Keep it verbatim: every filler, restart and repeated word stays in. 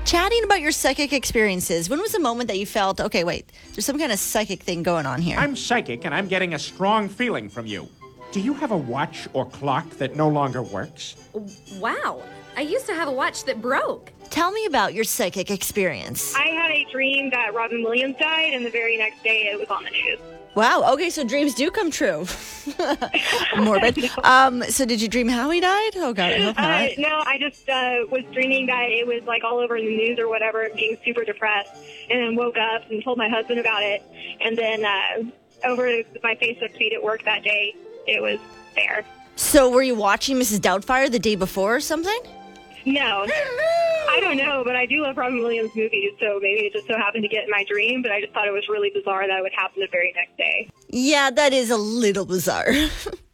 chatting about your psychic experiences. When was the moment that you felt, okay, wait, there's some kind of psychic thing going on here? I'm psychic, and I'm getting a strong feeling from you. Do you have a watch or clock that no longer works? Wow. I used to have a watch that broke. Tell me about your psychic experience. I had a dream that Robin Williams died, and the very next day it was on the news. Wow. Okay, so dreams do come true. Morbid. Um, so did you dream how he died? Oh, God, I hope not. Uh, no, I just uh, was dreaming that it was like all over in the news or whatever, and being super depressed, and then woke up and told my husband about it. And then uh, over my Facebook feed at work that day, it was there. So were you watching Missus Doubtfire the day before or something? No. I don't know, but I do love Robin Williams movies, so maybe it just so happened to get in my dream, but I just thought it was really bizarre that it would happen the very next day. Yeah, that is a little bizarre.